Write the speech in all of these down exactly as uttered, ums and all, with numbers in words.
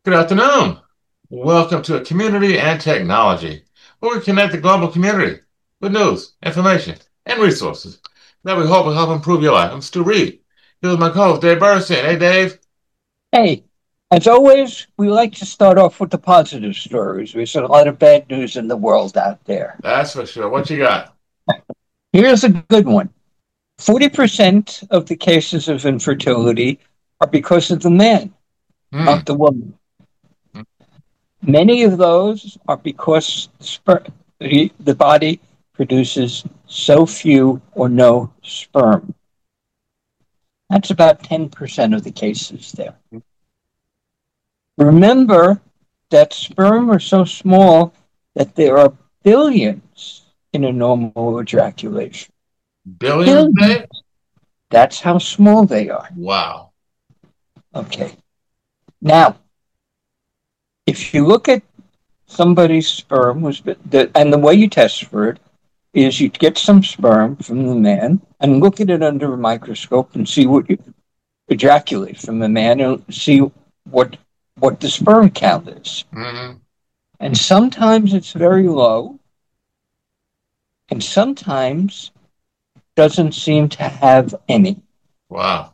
Good afternoon. Welcome to Community and Technology, where we connect the global community with news, information, and resources that we hope will help improve your life. I'm Stu Reed. Here's my co-host, Dave Bernstein. Hey, Dave. Hey, as always, we like to start off with the positive stories. There's a lot of bad news in the world out there. That's for sure. What you got? Here's a good one. forty percent of the cases of infertility are because of the man, Hmm. not the woman. Many of those are because sper- the the body produces so few or no sperm. That's about ten percent of the cases there. Remember that sperm are so small that there are billions in a normal ejaculation. Billions, Billions. Dave? That's how small they are. Wow. Okay. Now, if you look at somebody's sperm, was the, and the way you test for it is you get some sperm from the man and look at it under a microscope and see what you ejaculate from the man and see what what the sperm count is. Hmm. And sometimes it's very low, and sometimes doesn't seem to have any. Wow.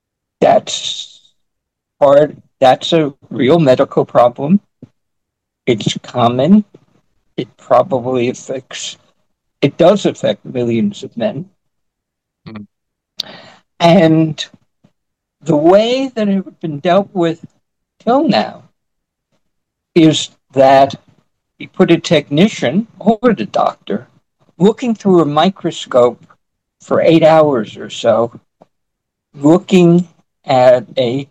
That's part. That's a real medical problem. It's common. It probably affects. It does affect millions of men. Hmm. And the way that it has been dealt with till now is that you put a technician or the doctor looking through a microscope for eight hours or so, looking at a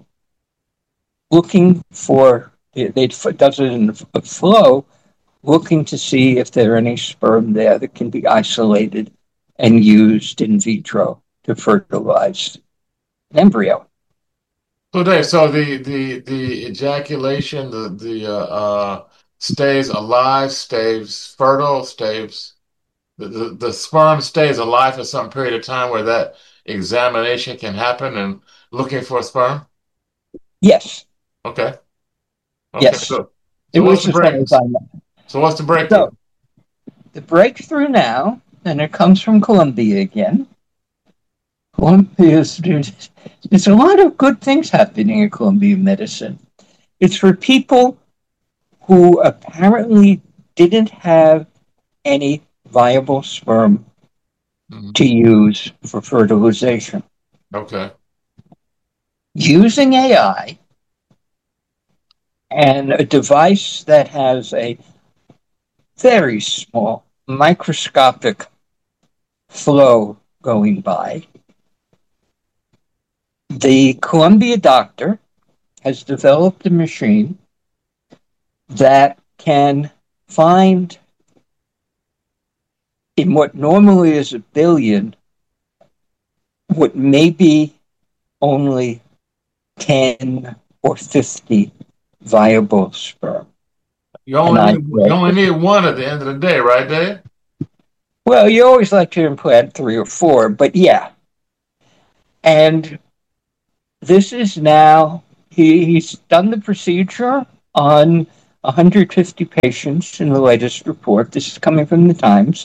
looking for it, it does it in a flow, looking to see if there are any sperm there that can be isolated and used in vitro to fertilize an embryo. So, Dave, so the the the ejaculation, the the uh, uh stays alive, stays fertile, stays The, the, the sperm stays alive for some period of time where that examination can happen and looking for a sperm? Yes, Okay. Okay. yes, So it so what's was the as far break? as I know. So what's the breakthrough? So the breakthrough now, and it comes from Colombia again. Colombia is there's a lot of good things happening in Colombian medicine. It's for people who apparently didn't have any viable sperm Mhm. to use for fertilization. Okay. Using A I and a device that has a very small microscopic flow going by, the Columbia doctor has developed a machine that can find in what normally is a billion what may be only ten or fifty viable sperm. You And only I need you said, only need one at the end of the day, right, Dave? well, you always like to implant three or four, but yeah. And this is now, he, he's done the procedure on one hundred fifty patients in the latest report. This is coming from the Times.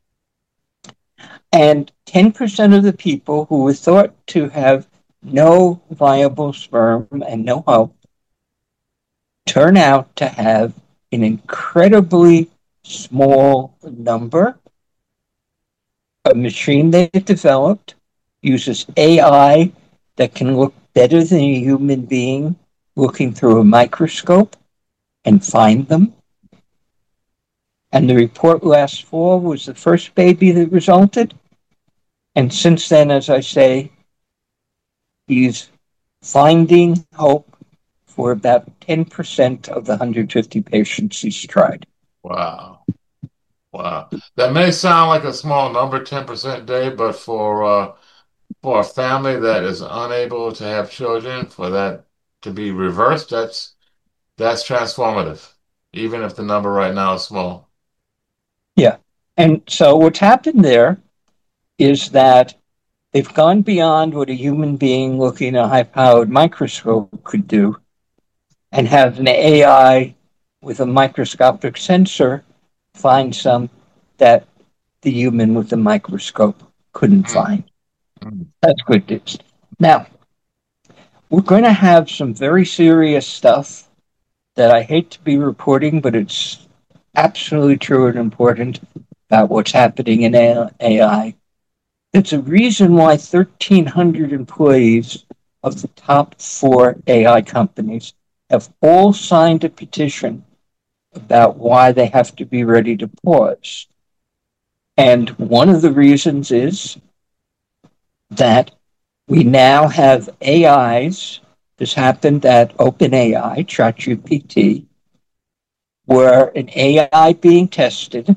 And ten percent of the people who were thought to have no viable sperm and no hope turn out to have an incredibly small number. A machine they developed uses A I that can look better than a human being looking through a microscope and find them. And the report last fall was the first baby that resulted. And since then, as I say, he's finding hope for about ten percent of the one hundred fifty patients he's tried. Wow. Wow. That may sound like a small number, ten percent, Dave, but for uh for a family that is unable to have children, for that to be reversed, that's that's transformative, even if the number right now is small. Yeah. And so what's happened there is that they've gone beyond what a human being looking at a high powered microscope could do. and have an A I with a microscopic sensor find some that the human with the microscope couldn't Mm, find. mm. That's good news. Now, we're going to have some very serious stuff that I hate to be reporting, but it's absolutely true and important about what's happening in A I. It's a reason why thirteen hundred employees of the top four A I companies have all signed a petition about why they have to be ready to pause. And one of the reasons is that we now have A Is. This happened at OpenAI, ChatGPT, where an A I being tested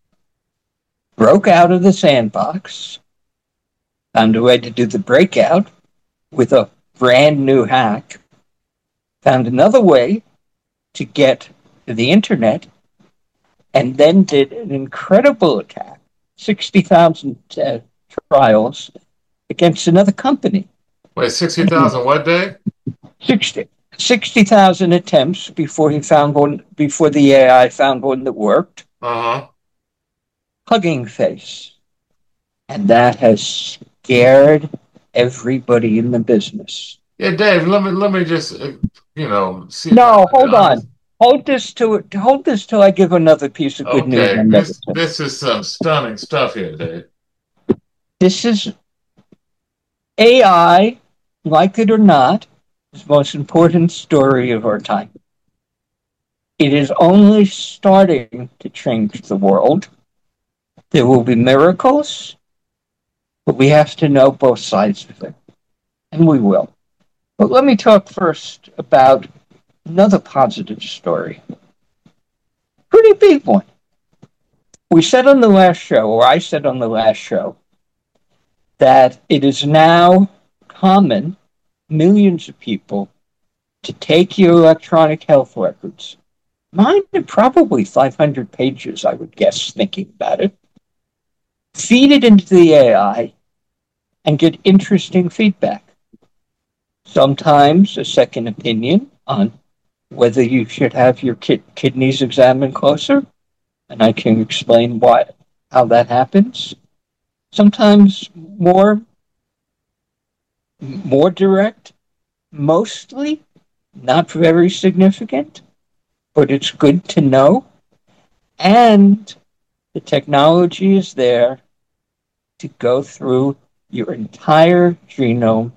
broke out of the sandbox, found a way to do the breakout with a brand new hack, found another way to get to the internet, and then did an incredible attack, sixty thousand uh, trials against another company. Wait, sixty thousand what day? sixty sixty thousand attempts before he found one, before the A I found one that worked. Uh-huh. Hugging Face. And that has scared everybody in the business. Yeah, Dave, let me let me just uh, you know, see if I No, hold understand. on. Hold this to hold this till I give another piece of good news Okay, on this medicine. this is some stunning stuff here, Dave. This is A I, like it or not, is the most important story of our time. It is only starting to change the world. There will be miracles, but we have to know both sides of it. And we will. But let me talk first about another positive story. Pretty big one. We said on the last show, or I said on the last show, that it is now common, millions of people, to take your electronic health records. Mine are probably five hundred pages, I would guess, thinking about it. Feed it into the A I and get interesting feedback. Sometimes a second opinion on whether you should have your kid- kidneys examined closer, and I can explain why, how that happens. Sometimes more, more direct, mostly not very significant, but it's good to know. And the technology is there to go through your entire genome,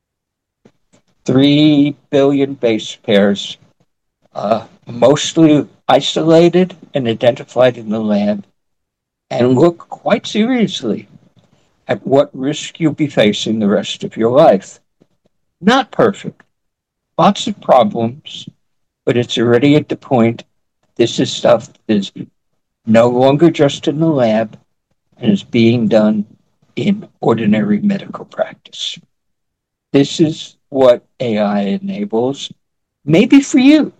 three billion base pairs, uh, mostly isolated and identified in the lab, and look quite seriously at what risk you'll be facing the rest of your life. Not perfect, lots of problems, but it's already at the point this is stuff that is no longer just in the lab and is being done in ordinary medical practice. This is what A I enables, maybe for you.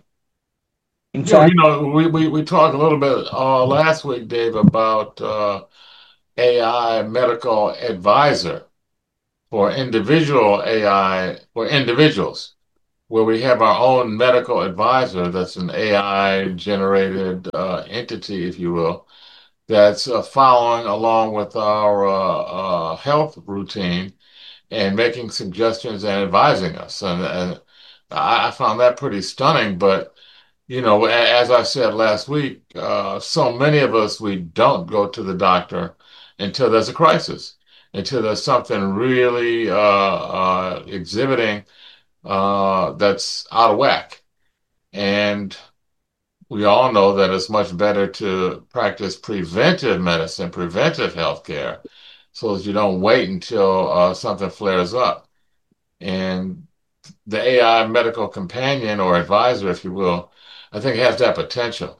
In Yeah, you fact, know, we, we, we talked a little bit uh, last week, Dave, about uh, A I medical advisor for individual A I for individuals, where we have our own medical advisor that's an A I generated uh, entity, if you will, that's uh, following along with our uh, uh, health routine and making suggestions and advising us. And, and I I found that pretty stunning. But, you know, a- as I said last week, uh, so many of us, we don't go to the doctor until there's a crisis, until there's something really uh, uh, exhibiting uh, that's out of whack. And we all know that it's much better to practice preventive medicine, preventive health care, so that you don't wait until uh, something flares up. And the A I medical companion or advisor, if you will, I think has that potential.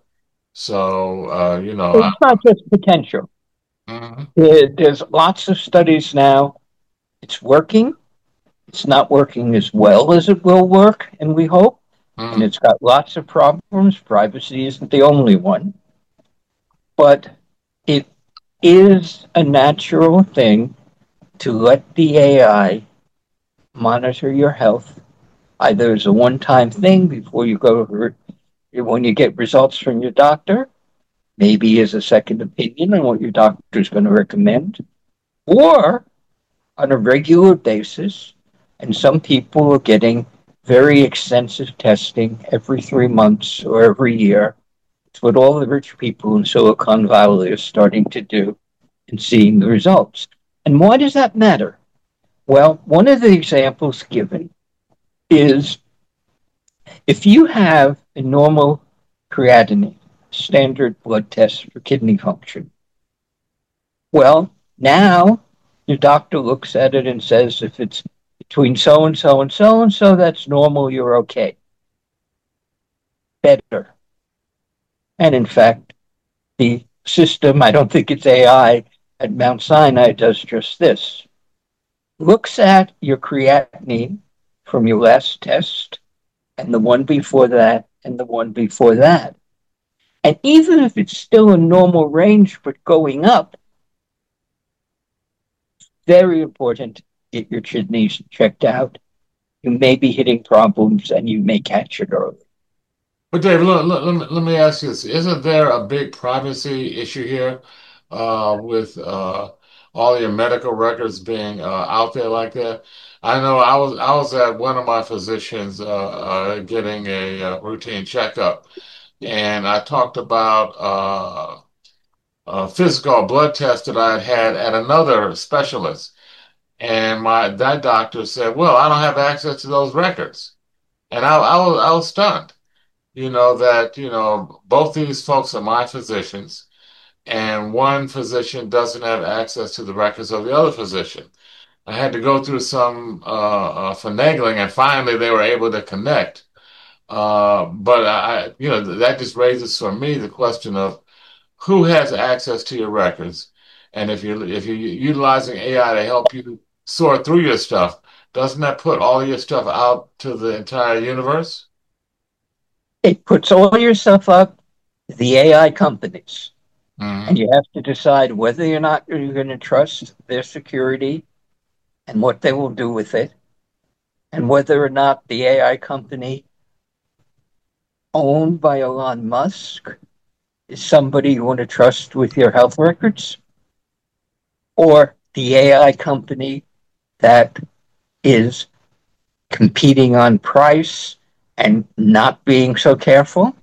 So, uh, you know, I, it's not just potential. mhm, There's lots of studies now. It's working. It's not working as well as it will work, and we hope. And mhm. it's got lots of problems. Privacy isn't the only one, but it is a natural thing to let the A I monitor your health either as a one-time thing before you go when you get results from your doctor, maybe as a second opinion on what your doctor is going to recommend, or on a regular basis. And some people are getting very extensive testing every three months or every year. It's what all the rich people in Silicon Valley are starting to do and seeing the results. And why does that matter? Well, one of the examples given is if you have a normal creatinine, standard blood test for kidney function, well, now your doctor looks at it and says if it's between so and so and so and so, that's normal, you're okay. Better. And in fact, the system, I don't think it's A I, at Mount Sinai does just this. Looks at your creatinine from your last test and the one before that and the one before that. And even if it's still a normal range but going up, very important to get your kidneys checked out. You may be hitting problems and you may catch it early. But Dave, look, look, let me, let me ask you this. Isn't there a big privacy issue here uh, with uh, all your medical records being uh, out there like that? I know I was I was at one of my physicians uh, uh, getting a, uh routine checkup, and I talked about uh, a physical blood test that I had had at another specialist, and my that doctor said, "Well, I don't have access to those records," and I, I was I was stunned. You know, that, you know, both these folks are my physicians, and one physician doesn't have access to the records of the other physician. I had to go through some uh, uh, finagling, and finally they were able to connect. Uh, but I, you know, that just raises for me the question of who has access to your records, and if you're if you're utilizing A I to help you sort through your stuff, doesn't that put all your stuff out to the entire universe? It puts all your stuff up, the A I companies, and Hmm. you have to decide whether or not you're going to trust their security and what they will do with it, and whether or not the A I company owned by Elon Musk is somebody you want to trust with your health records, or the A I company that is competing on price and not being so careful,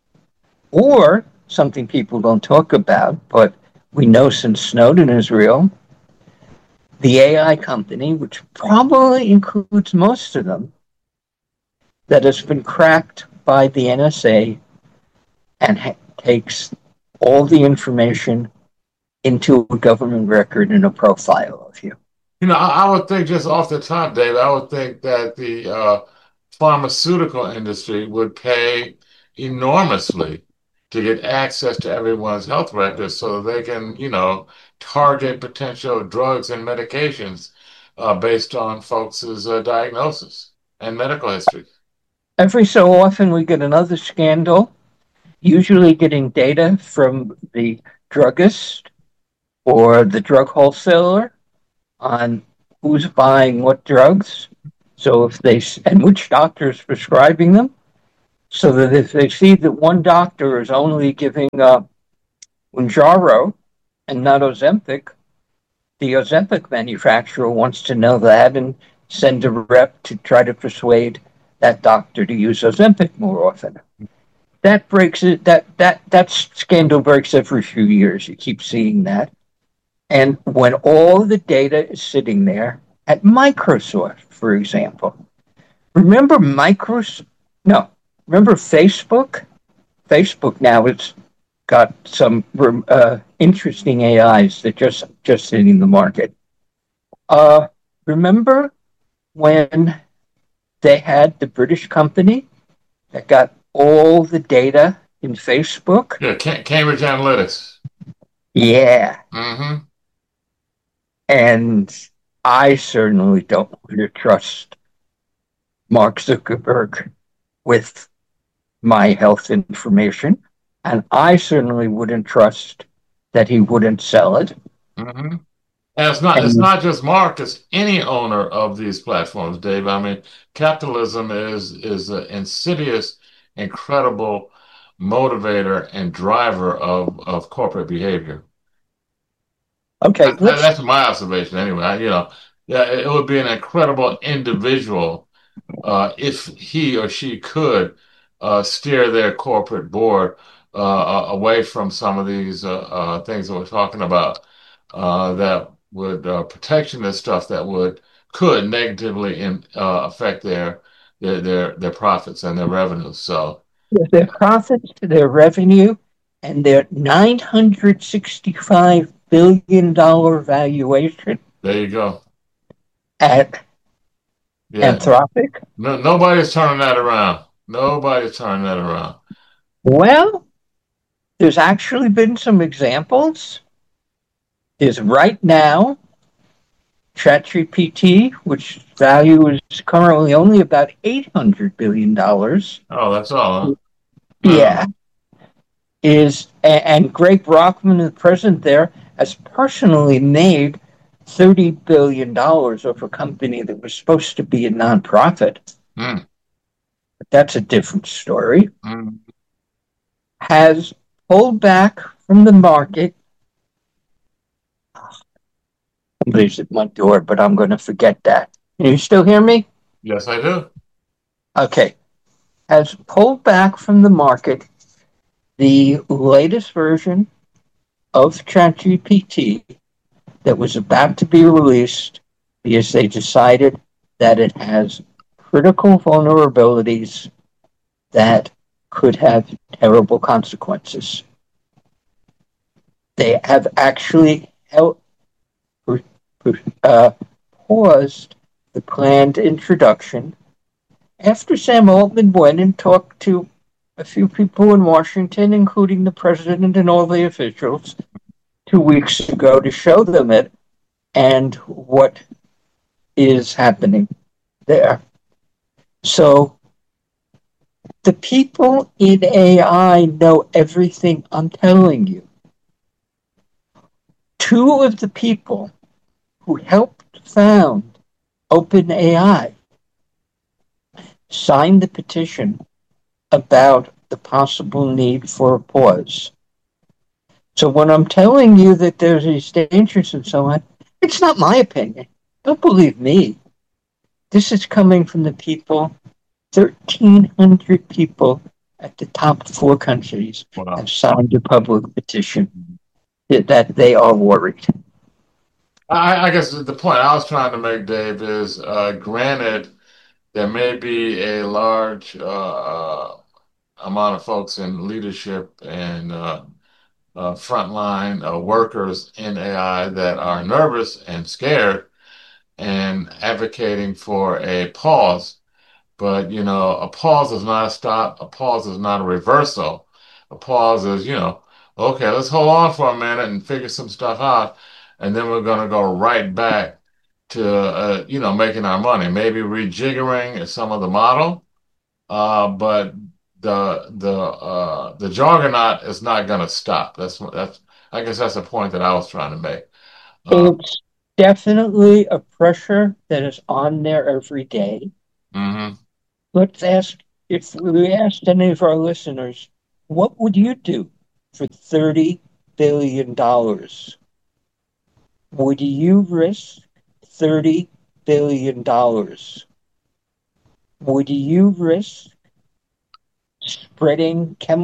or something people don't talk about, but we know since Snowden is real, the A I company, which probably includes most of them, that has been cracked by the N S A and ha- takes all the information into a government record and a profile of you. You know, I, I would think just off the top, Dave, I would think that the uh, pharmaceutical industry would pay enormously to get access to everyone's health records so they can, you know, target potential drugs and medications uh, based on folks' uh, diagnosis and medical history. Every so often, we get another scandal, usually getting data from the druggist or the drug wholesaler on who's buying what drugs. So if they and which doctor is prescribing them, so that if they see that one doctor is only giving uh, Unjaro and not Ozempic, the Ozempic manufacturer wants to know that and send a rep to try to persuade that doctor to use Ozempic more often. That breaks it. That that that scandal breaks every few years. You keep seeing that, and when all the data is sitting there at Microsoft, for example, remember Microsoft? No, remember Facebook? Facebook now has got some uh, interesting A Is that just just hitting the market. Uh, remember when they had the British company that got all the data in Facebook? Yeah, Cam- Cambridge Analytics. Yeah, Hmm. and I certainly don't want to trust Mark Zuckerberg with my health information, and I certainly wouldn't trust that he wouldn't sell it. Hmm. And it's not it's And not just Mark, it's any owner of these platforms, Dave. I mean, capitalism is is an insidious, incredible motivator and driver of of corporate behavior. okay, That- let's That's my observation anyway. I, you know, yeah, it would be an incredible individual uh, if he or she could uh, steer their corporate board uh, uh, away from some of these uh, uh, things that we're talking about uh, that would uh, protectionist stuff that would could negatively in, uh, affect their, their their their profits and their revenues. So their profits, their revenue, and their nine hundred sixty-five billion dollar valuation there you go. at Yeah, Anthropic. no, nobody's turning that around. Nobody's turning that around. Well, there's actually been some examples. Is right now ChatGPT, which value is currently only about eight hundred billion dollars. Oh, that's all, huh? Yeah, Oh, is and Greg Brockman, the president there, has personally made thirty billion dollars of a company that was supposed to be a nonprofit. mm, But that's a different story. mm. Has pulled back from the market. Somebody's at my door, but I'm going to forget that. Can you still hear me? Yes, I do. Okay. Has pulled back from the market the latest version of ChatGPT that was about to be released because they decided that it has critical vulnerabilities that could have terrible consequences. They have actually held, uh, paused the planned introduction after Sam Altman went and talked to a few people in Washington, including the president and all the officials, two weeks ago to show them it and what is happening there. So the people in A I know everything I'm telling you. Two of the people who helped found OpenAI signed the petition about the possible need for a pause. So when I'm telling you that there's these dangers and so on, it's not my opinion. Don't believe me. This is coming from the people, thirteen hundred people at the top four countries have Wow. signed a public petition that they are worried. I, I guess the point I was trying to make, Dave, is uh, granted, there may be a large uh, uh, amount of folks in leadership and uh, uh, frontline uh, workers in A I that are nervous and scared and advocating for a pause. But, you know, a pause is not a stop. A pause is not a reversal. A pause is, you know, okay, let's hold on for a minute and figure some stuff out. And then we're going to go right back to, uh, you know, making our money. Maybe rejiggering some of the model. Uh, but the the uh, the juggernaut is not going to stop. That's that's I guess that's the point that I was trying to make. Uh, It's definitely a pressure that is on there every day. mhm. Let's ask if we asked any of our listeners, what would you do for thirty billion dollars? Would you risk thirty billion dollars? Would you risk spreading chemical